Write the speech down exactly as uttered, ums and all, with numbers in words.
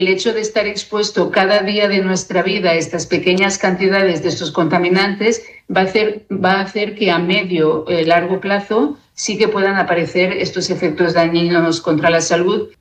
el hecho de estar expuesto cada día de nuestra vida a estas pequeñas cantidades de estos contaminantes va a hacer, va a hacer que a medio eh, largo plazo sí que puedan aparecer estos efectos dañinos contra la salud